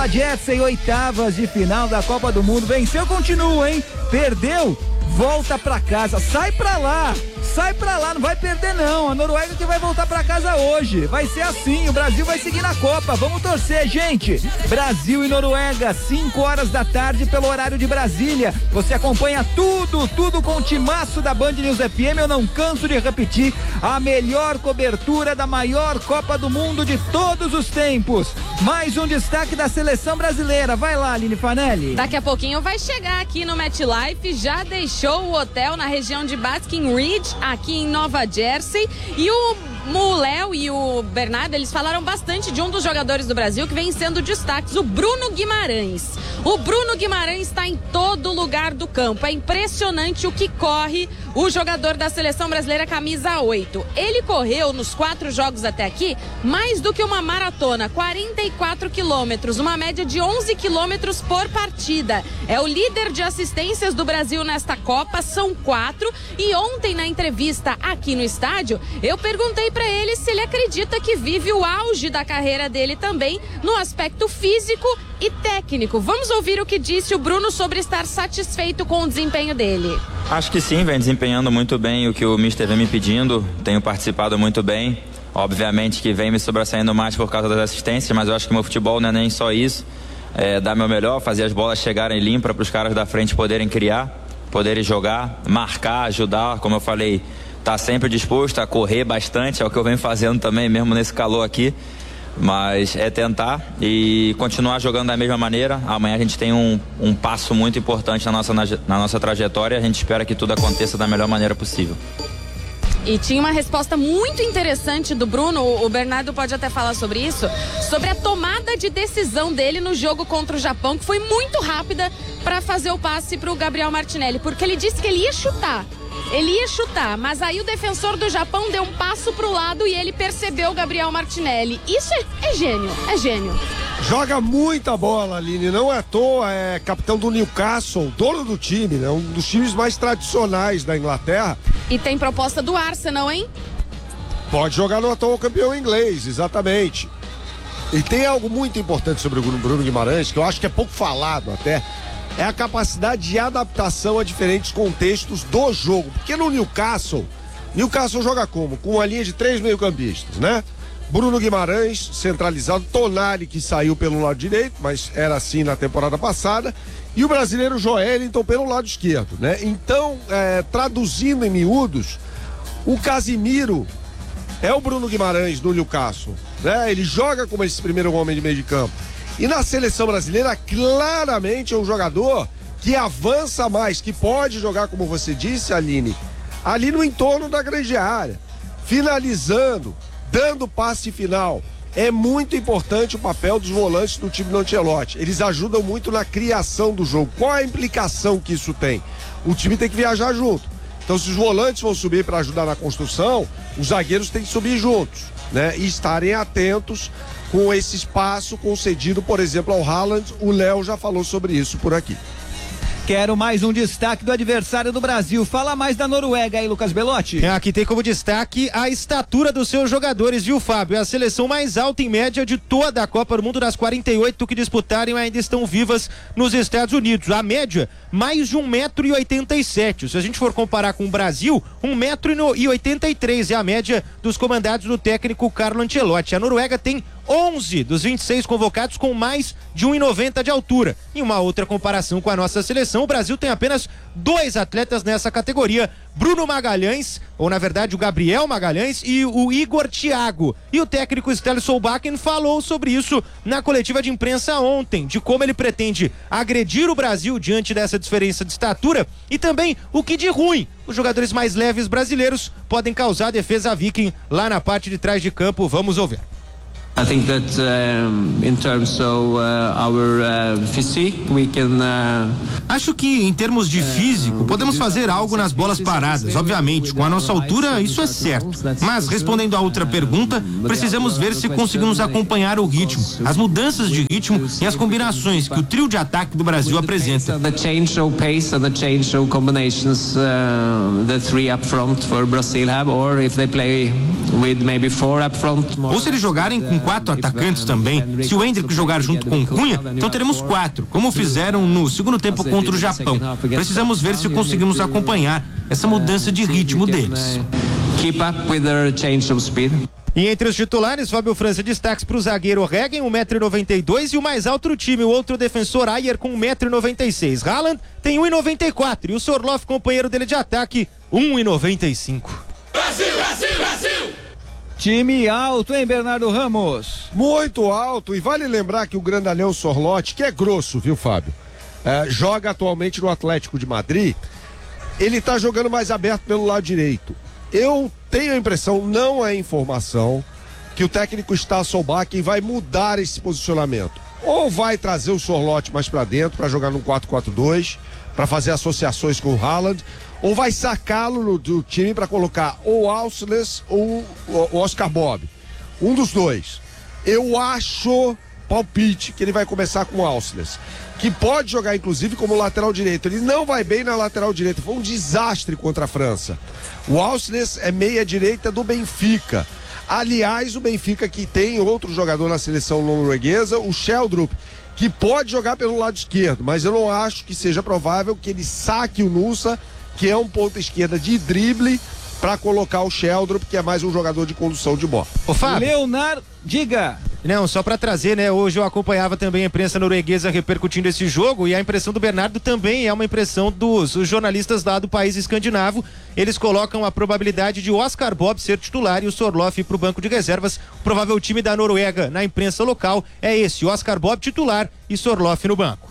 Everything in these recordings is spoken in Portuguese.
Nova Jersey, oitavas de final da Copa do Mundo. Venceu, continua, hein? Perdeu, volta pra casa. Sai pra lá, não vai perder não. A Noruega que vai voltar pra casa hoje. Vai ser assim, o Brasil vai seguir na Copa. Vamos torcer, gente. Brasil e Noruega, 5 horas da tarde pelo horário de Brasília. Você acompanha tudo com o timaço da Band News FM. Eu não canso de repetir, a melhor cobertura da maior Copa do Mundo de todos os tempos. Mais um destaque da seleção brasileira. Vai lá, Aline Fanelli. Daqui a pouquinho vai chegar aqui no MetLife. Já deixou o hotel na região de Basking Ridge, aqui em Nova Jersey, e o Léo e o Bernardo, eles falaram bastante de um dos jogadores do Brasil que vem sendo destaques, o Bruno Guimarães. O Bruno Guimarães está em todo lugar do campo. É impressionante o que corre o jogador da seleção brasileira camisa 8. Ele correu nos 4 jogos até aqui mais do que uma maratona, 44 quilômetros, uma média de 11 quilômetros por partida. É o líder de assistências do Brasil nesta Copa, são 4. E ontem, na entrevista aqui no estádio, eu perguntei para ele se ele acredita que vive o auge da carreira dele também no aspecto físico e técnico. Vamos ouvir o que disse o Bruno sobre estar satisfeito com o desempenho dele. Acho que sim, vem desempenhando muito bem o que o Mister vem me pedindo, tenho participado muito bem. Obviamente que vem me sobressaindo mais por causa das assistências, mas eu acho que meu futebol não é nem só isso. É dar meu melhor, fazer as bolas chegarem limpas para os caras da frente poderem criar, poderem jogar, marcar, ajudar, como eu falei, tá sempre disposto a correr bastante, é o que eu venho fazendo também, mesmo nesse calor aqui. Mas é tentar e continuar jogando da mesma maneira. Amanhã a gente tem um passo muito importante na nossa trajetória. A gente espera que tudo aconteça da melhor maneira possível. E tinha uma resposta muito interessante do Bruno, o Bernardo pode até falar sobre isso, sobre a tomada de decisão dele no jogo contra o Japão, que foi muito rápida para fazer o passe para o Gabriel Martinelli, porque ele disse que ele ia chutar. Mas aí o defensor do Japão deu um passo pro lado e ele percebeu o Gabriel Martinelli. Isso é gênio. Joga muita bola, Aline, não é à toa, é capitão do Newcastle, dono do time, né? Um dos times mais tradicionais da Inglaterra. E tem proposta do Arsenal, hein? Pode jogar no atual campeão inglês, exatamente. E tem algo muito importante sobre o Bruno Guimarães, que eu acho que é pouco falado até, é a capacidade de adaptação a diferentes contextos do jogo. Porque no Newcastle joga como? Com uma linha de 3 meio-campistas, né? Bruno Guimarães, centralizado, Tonali, que saiu pelo lado direito, mas era assim na temporada passada, e o brasileiro Joelinton pelo lado esquerdo, né? Então, traduzindo em miúdos, o Casimiro é o Bruno Guimarães do Newcastle, né? Ele joga como esse primeiro homem de meio de campo. E na seleção brasileira, claramente é um jogador que avança mais, que pode jogar, como você disse, Aline, ali no entorno da grande área, finalizando, dando passe final. É muito importante o papel dos volantes do time do Ancelotti. Eles ajudam muito na criação do jogo. Qual a implicação que isso tem? O time tem que viajar junto. Então, se os volantes vão subir para ajudar na construção, os zagueiros têm que subir juntos, né? E estarem atentos com esse espaço concedido, por exemplo, ao Haaland. O Léo já falou sobre isso por aqui. Quero mais um destaque do adversário do Brasil. Fala mais da Noruega aí, Lucas Belotti. Aqui tem como destaque a estatura dos seus jogadores, viu, Fábio? É a seleção mais alta em média de toda a Copa do Mundo. Das 48 que disputarem ainda estão vivas nos Estados Unidos. A média, mais de 1,87 m. Se a gente for comparar com o Brasil, 1,83 m é a média dos comandados do técnico Carlo Ancelotti. A Noruega tem 11 dos 26 convocados com mais de 1,90 m de altura. Em uma outra comparação com a nossa seleção, o Brasil tem apenas 2 atletas nessa categoria: Bruno Magalhães, ou na verdade o Gabriel Magalhães, e o Igor Thiago. E o técnico Ståle Solbakken falou sobre isso na coletiva de imprensa ontem, de como ele pretende agredir o Brasil diante dessa diferença de estatura e também o que de ruim os jogadores mais leves brasileiros podem causar a defesa viking lá na parte de trás de campo. Vamos ouvir. I think that in terms of our physique, we can. Acho que em termos de físico podemos fazer algo nas bolas paradas. Obviamente, com a nossa altura isso é certo. Mas respondendo à outra pergunta, precisamos ver se conseguimos acompanhar o ritmo, as mudanças de ritmo e as combinações que o trio de ataque do Brasil apresenta. The change of pace and the change of combinations the 3 up front for Brazil have, or if they play with maybe 4 up front. Ou se eles jogarem com 4 atacantes também. Se o Endrick jogar junto com o Cunha, então teremos 4, como fizeram no segundo tempo contra o Japão. Precisamos ver se conseguimos acompanhar essa mudança de ritmo deles. Keep up with the change of speed. E entre os titulares, Fábio França, destaques para o zagueiro Regen, 1,92 m, e o mais alto do time, o outro defensor Ayer, com 1,96 m. Haaland tem 1,94 m, e o Sorloth, companheiro dele de ataque, 1,95 m. Brasil, Brasil, Brasil! Time alto, hein, Bernardo Ramos? Muito alto, e vale lembrar que o grandalhão Sorloth, que é grosso, viu, Fábio? Joga atualmente no Atlético de Madrid. Ele tá jogando mais aberto pelo lado direito. Eu tenho a impressão, não é informação, que o técnico Stasselbach vai mudar esse posicionamento. Ou vai trazer o Sorloth mais para dentro para jogar no 4-4-2, para fazer associações com o Haaland, ou vai sacá-lo do time para colocar ou o Ausless ou o Oscar Bob. Um dos dois. Eu acho, palpite, que ele vai começar com o Ausless, que pode jogar inclusive como lateral direito. Ele não vai bem na lateral direita, foi um desastre contra a França. O Ausless é meia direita do Benfica. Aliás, o Benfica que tem outro jogador na seleção norueguesa, o Sheldrup, que pode jogar pelo lado esquerdo, mas eu não acho que seja provável que ele saque o Nusa, que é um ponta esquerda de drible, para colocar o Sheldrup, que é mais um jogador de condução de bola. Ô, Fábio. Leonardo, diga. Não, só para trazer, né? Hoje eu acompanhava também a imprensa norueguesa repercutindo esse jogo, e a impressão do Bernardo também é uma impressão dos jornalistas lá do país escandinavo. Eles colocam a probabilidade de Oscar Bob ser titular e o Sorloth ir pro banco de reservas. O provável time da Noruega na imprensa local é esse: Oscar Bob titular e Sorloth no banco.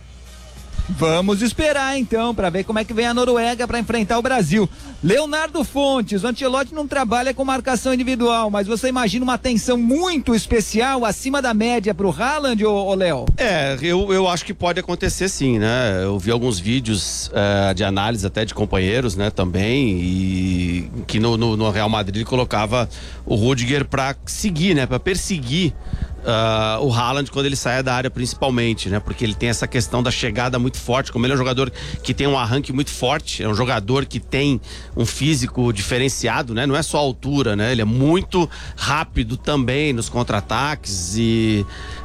Vamos esperar então para ver como é que vem a Noruega para enfrentar o Brasil. Leonardo Fontes, o Ancelotti não trabalha com marcação individual, mas você imagina uma atenção muito especial, acima da média pro Haaland, ô Léo? Eu acho que pode acontecer sim, né? Eu vi alguns vídeos de análise até de companheiros, né, também, e que no Real Madrid colocava o Rudiger para seguir, né, para perseguir o Haaland quando ele saia da área, principalmente, né? Porque ele tem essa questão da chegada muito forte. Como ele é um jogador que tem um arranque muito forte, é um jogador que tem um físico diferenciado, né? Não é só a altura, né? Ele é muito rápido também nos contra-ataques e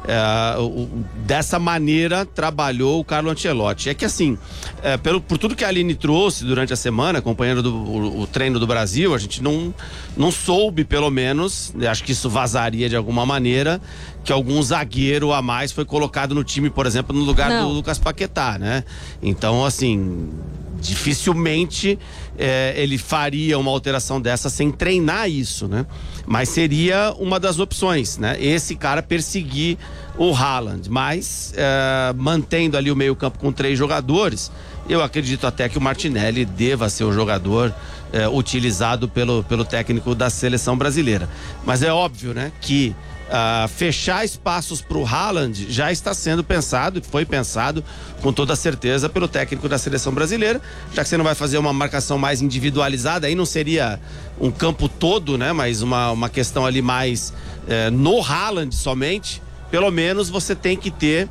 dessa maneira trabalhou o Carlo Ancelotti. É que assim, por tudo que a Aline trouxe durante a semana, acompanhando o treino do Brasil, a gente não soube, pelo menos, acho que isso vazaria de alguma maneira, que algum zagueiro a mais foi colocado no time, por exemplo, no lugar do Lucas Paquetá, né? Então, assim, dificilmente ele faria uma alteração dessa sem treinar isso, né? Mas seria uma das opções, né? Esse cara perseguir o Haaland, mas mantendo ali o meio-campo com 3 jogadores, eu acredito até que o Martinelli deva ser o jogador utilizado pelo técnico da seleção brasileira. Mas é óbvio, né, que fechar espaços para o Haaland já está sendo pensado, foi pensado com toda certeza pelo técnico da seleção brasileira, já que você não vai fazer uma marcação mais individualizada, aí não seria um campo todo, né, mas uma questão ali mais no Haaland somente. Pelo menos você tem que ter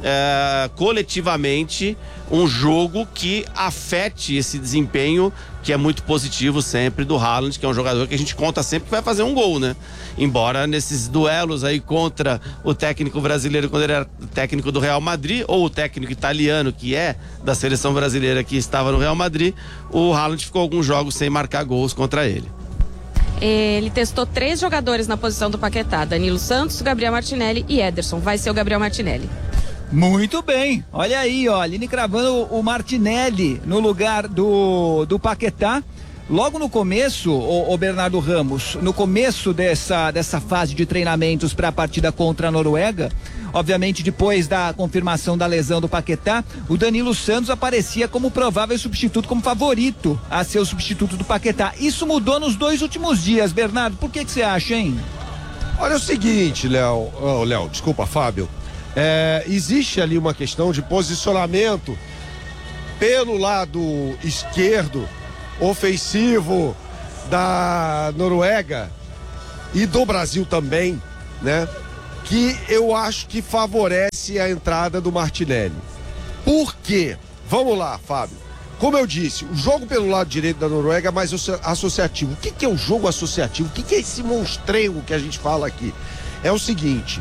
coletivamente um jogo que afete esse desempenho, que é muito positivo sempre do Haaland, que é um jogador que a gente conta sempre que vai fazer um gol, né? Embora nesses duelos aí contra o técnico brasileiro, quando ele era técnico do Real Madrid, ou o técnico italiano, que é da seleção brasileira, que estava no Real Madrid, o Haaland ficou alguns jogos sem marcar gols contra ele. Ele testou 3 jogadores na posição do Paquetá: Danilo Santos, Gabriel Martinelli e Ederson. Vai ser o Gabriel Martinelli. Muito bem, olha aí, ó, Aline cravando o Martinelli no lugar do Paquetá. Logo no começo, o Bernardo Ramos, no começo dessa fase de treinamentos para a partida contra a Noruega, obviamente depois da confirmação da lesão do Paquetá, o Danilo Santos aparecia como provável substituto, como favorito a ser o substituto do Paquetá. Isso mudou nos 2 últimos dias, Bernardo, por que você acha, hein? Olha o seguinte, Léo, desculpa, Fábio. Existe ali uma questão de posicionamento pelo lado esquerdo, ofensivo da Noruega e do Brasil também, né? Que eu acho que favorece a entrada do Martinelli. Por quê? Vamos lá, Fábio. Como eu disse, o jogo pelo lado direito da Noruega é mais associativo. O que é o jogo associativo? O que é esse monstrengo que a gente fala aqui? é o seguinte,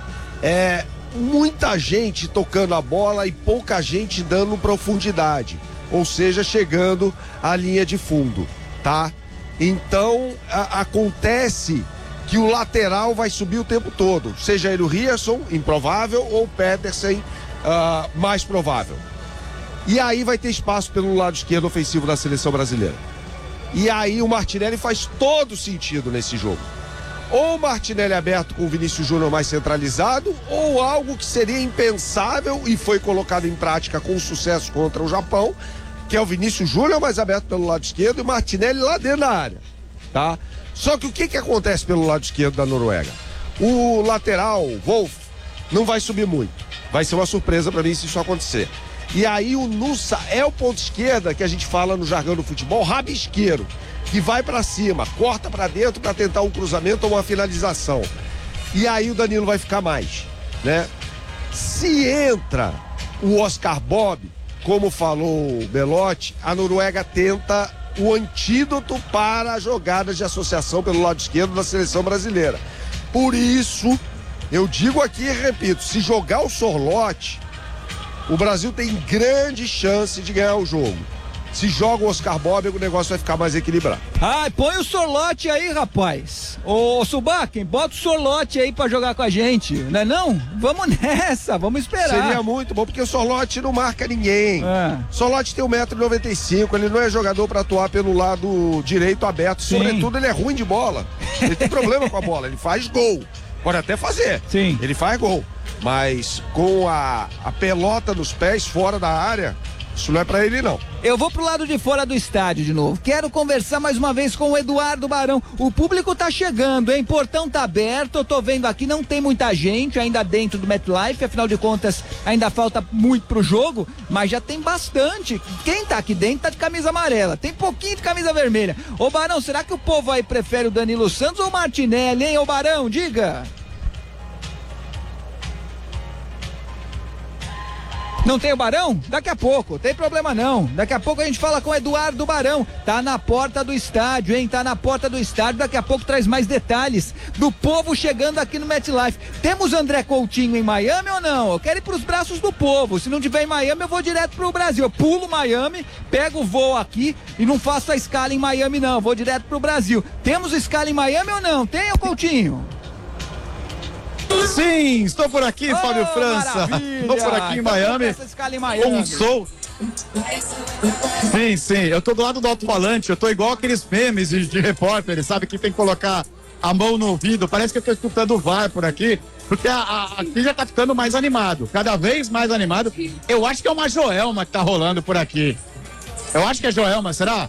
muita gente tocando a bola e pouca gente dando profundidade, ou seja, chegando à linha de fundo, tá? Então, acontece que o lateral vai subir o tempo todo, seja ele o Rierson, improvável, ou o Pedersen, mais provável. E aí vai ter espaço pelo lado esquerdo ofensivo da seleção brasileira. E aí o Martinelli faz todo sentido nesse jogo. Ou o Martinelli aberto com o Vinícius Júnior mais centralizado, ou algo que seria impensável e foi colocado em prática com sucesso contra o Japão, que é o Vinícius Júnior mais aberto pelo lado esquerdo e o Martinelli lá dentro da área, tá? Só que o que acontece pelo lado esquerdo da Noruega? O lateral, Wolf, não vai subir muito. Vai ser uma surpresa para mim se isso acontecer. E aí o Nusa é o ponto esquerda, que a gente fala no jargão do futebol, rabisqueiro, que vai para cima, corta para dentro para tentar um cruzamento ou uma finalização. E aí o Danilo vai ficar mais, né? Se entra o Oscar Bob, como falou o Belotti, a Noruega tenta o antídoto para jogadas de associação pelo lado esquerdo da seleção brasileira. Por isso, eu digo aqui e repito, se jogar o Sorloth, o Brasil tem grande chance de ganhar o jogo. Se joga o Oscar Bob, o negócio vai ficar mais equilibrado. Ai, põe o Sorloth aí, rapaz. Ô, Subaquem, bota o Sorloth aí pra jogar com a gente, não é não? Vamos nessa, vamos esperar. Seria muito bom, porque o Sorloth não marca ninguém. Sorloth tem 1,95 m, ele não é jogador pra atuar pelo lado direito aberto. Sim. Sobretudo, ele é ruim de bola. Ele tem problema com a bola, ele faz gol. Pode até fazer. Sim. Ele faz gol. Mas com a pelota nos pés, fora da área, isso não é pra ele, não. Eu vou pro lado de fora do estádio de novo. Quero conversar mais uma vez com o Eduardo Barão. O público tá chegando, hein? Portão tá aberto, eu tô vendo aqui, não tem muita gente ainda dentro do MetLife, afinal de contas, ainda falta muito pro jogo, mas já tem bastante. Quem tá aqui dentro tá de camisa amarela, tem pouquinho de camisa vermelha. Ô Barão, será que o povo aí prefere o Danilo Santos ou o Martinelli, hein? Ô Barão, diga. Não tem o Barão? Daqui a pouco, tem problema não. Daqui a pouco a gente fala com o Eduardo Barão. Tá na porta do estádio, hein? Tá na porta do estádio. Daqui a pouco traz mais detalhes do povo chegando aqui no MetLife. Temos André Coutinho em Miami ou não? Eu quero ir pros braços do povo. Se não tiver em Miami, eu vou direto pro Brasil. Eu pulo Miami, pego o voo aqui e não faço a escala em Miami não. Eu vou direto pro Brasil. Temos escala em Miami ou não? Tem, ô Coutinho? Sim, estou por aqui, Fábio França. Estou por aqui em Miami. Com um show. Sim, eu tô do lado do alto-falante, eu tô igual aqueles memes de repórter, sabe, que tem que colocar a mão no ouvido. Parece que eu tô escutando o VAR por aqui, porque aqui já tá ficando mais animado, cada vez mais animado. Eu acho que é uma Joelma que tá rolando por aqui. Eu acho que é Joelma, será?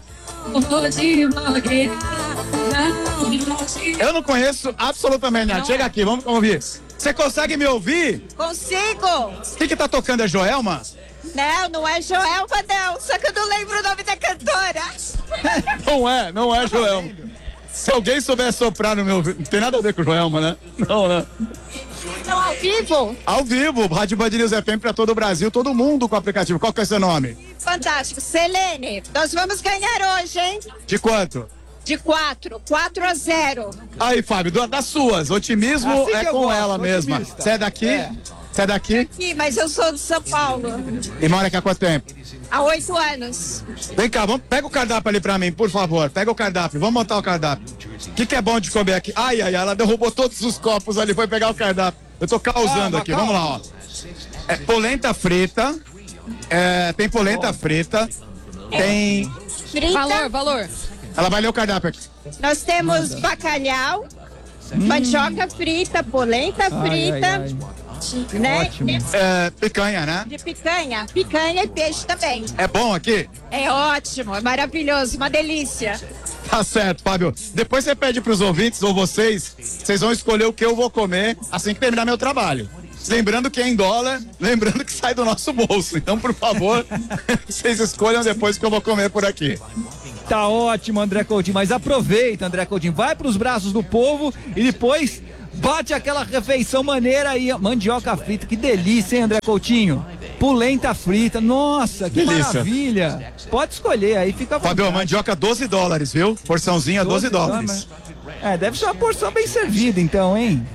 Eu não conheço absolutamente nada. Chega aqui, vamos ouvir. Você consegue me ouvir? Consigo. O que tá tocando? É Joelma? Não é Joelma não, só que eu não lembro o nome da cantora. Não é Joelma. Se alguém souber soprar no meu ouvido, não tem nada a ver com Joelma, né? Não, né? Não, ao vivo? Ao vivo, Rádio Band News FM pra todo o Brasil, todo mundo com o aplicativo. Qual que é seu nome? Fantástico. Selene, nós vamos ganhar hoje, hein? De quanto? De 4-0. Aí, Fábio, das suas. Otimismo assim é com ela mesma. otimista. Você é daqui? Você é daqui? Sim, mas eu sou de São Paulo. E mora aqui há quanto tempo? Há 8 anos. Vem cá, pega o cardápio ali pra mim, por favor. Pega o cardápio, vamos montar o cardápio. O que é bom de comer aqui? Ai, ela derrubou todos os copos ali, foi pegar o cardápio. Eu tô causando aqui, vamos lá, ó. Polenta frita. Tem polenta frita. Tem... Frita. Valor. Ela vai ler o cardápio aqui. Nós temos bacalhau, mandioca frita, polenta frita, né? Picanha, né? De picanha e peixe também. É bom aqui? É ótimo, é maravilhoso, uma delícia. Tá certo, Fábio. Depois você pede pros ouvintes ou vocês vão escolher o que eu vou comer assim que terminar meu trabalho. Lembrando que é em dólar, lembrando que sai do nosso bolso. Então, por favor, vocês escolham depois o que eu vou comer por aqui. Tá ótimo, André Coutinho, mas aproveita, André Coutinho, vai pros braços do povo e depois bate aquela refeição maneira aí, mandioca frita, que delícia, hein, André Coutinho? Polenta frita, nossa, que delícia. Maravilha. Pode escolher aí, fica à vontade. Fábio, mandioca $12, viu? Porçãozinha $12. Deve ser uma porção bem servida então, hein?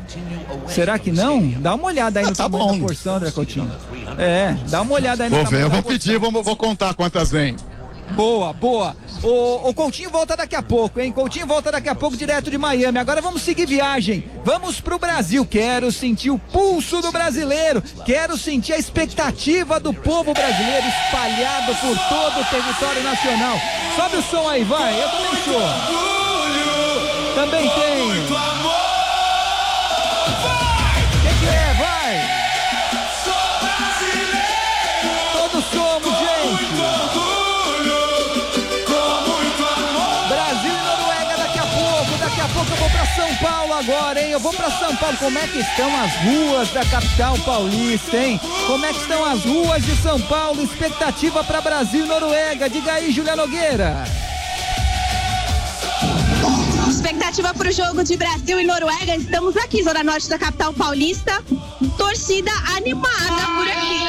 Será que não? Dá uma olhada aí no tamanho da porção, André Coutinho. Dá uma olhada aí no tamanho Eu da vou porção. pedir, vou contar quantas vem. Boa, boa. O Coutinho volta daqui a pouco, hein? Coutinho volta daqui a pouco direto de Miami. Agora vamos seguir viagem. Vamos pro Brasil. Quero sentir o pulso do brasileiro. Quero sentir a expectativa do povo brasileiro espalhado por todo o território nacional. Sobe o som aí, vai. Eu também sou. Também tenho. Que é? Vai. Todos somos, gente. Daqui a pouco eu vou pra São Paulo agora, hein? Eu vou pra São Paulo. Como é que estão as ruas da capital paulista, hein? Como é que estão as ruas de São Paulo? Expectativa pra Brasil e Noruega. Diga aí, Julia Nogueira. Expectativa pro jogo de Brasil e Noruega. Estamos aqui, Zona Norte da capital paulista. Torcida animada por aqui.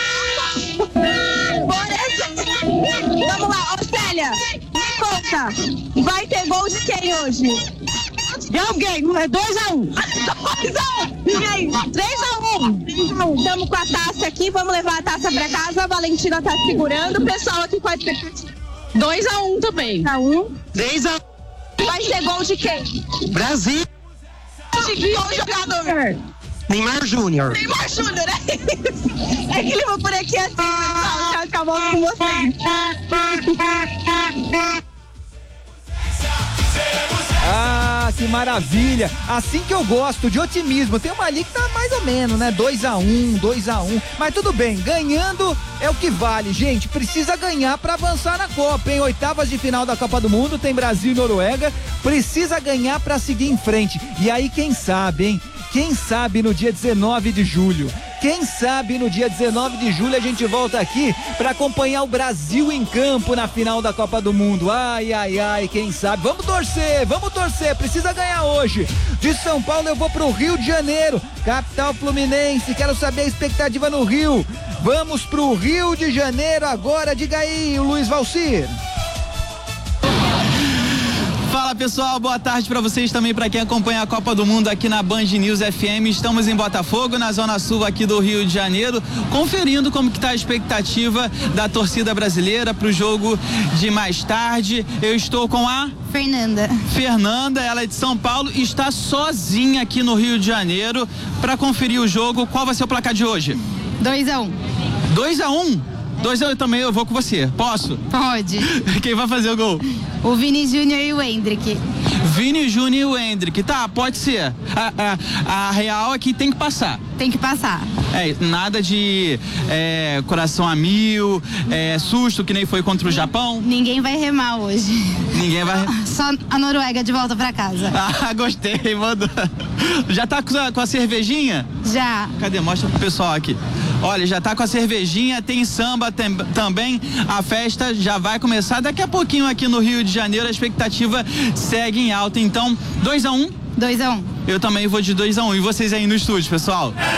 Vamos lá, Célia, me conta. Vai ter gol de quem hoje? De alguém, 2-1. 2-1. E aí? 3-1. Estamos com a taça aqui, vamos levar a taça pra casa. A Valentina tá segurando. O pessoal aqui com a expectativa. 2-1 também. 3-1. Vai ser gol de quem? Brasil. De que jogador? Neymar Júnior. Neymar Júnior, é isso. É que ele vai por aqui assim, pessoal. Já acabou com vocês. Ah, que maravilha. Assim que eu gosto, de otimismo. Tem uma ali que tá mais ou menos, né? 2-1. Mas tudo bem, ganhando é o que vale, gente. Precisa ganhar pra avançar na Copa, hein? Oitavas de final da Copa do Mundo, tem Brasil e Noruega. Precisa ganhar pra seguir em frente. E aí, quem sabe, hein? Quem sabe no dia 19 de julho? Quem sabe no dia 19 de julho a gente volta aqui para acompanhar o Brasil em campo na final da Copa do Mundo. Ai, quem sabe? Vamos torcer, precisa ganhar hoje. De São Paulo eu vou pro Rio de Janeiro, capital fluminense, quero saber a expectativa no Rio. Vamos pro Rio de Janeiro agora, diga aí, o Luiz Valcir. Fala pessoal, boa tarde para vocês também, para quem acompanha a Copa do Mundo aqui na Band News FM. Estamos em Botafogo, na zona sul aqui do Rio de Janeiro, conferindo como que tá a expectativa da torcida brasileira para o jogo de mais tarde. Eu estou com a Fernanda, ela é de São Paulo e está sozinha aqui no Rio de Janeiro para conferir o jogo. Qual vai ser o placar de hoje? 2-1. 2-1? 2-1 também, eu vou com você. Posso? Pode. Quem vai fazer o gol? O Vini Júnior e o Hendrick. Vini Júnior e o Hendrick. Tá, pode ser. A real é que tem que passar. Tem que passar. Nada de coração a mil, susto que nem foi contra o Japão. Ninguém vai remar hoje. Ninguém vai. Só a Noruega de volta pra casa. Ah, gostei, mandou. Já tá com a cervejinha? Já. Cadê? Mostra pro pessoal aqui. Olha, já tá com a cervejinha, tem samba também. A festa já vai começar daqui a pouquinho aqui no Rio de Janeiro. A expectativa segue em alta. Então, 2-1. 2-1. Eu também vou de 2-1. E vocês aí no estúdio, pessoal?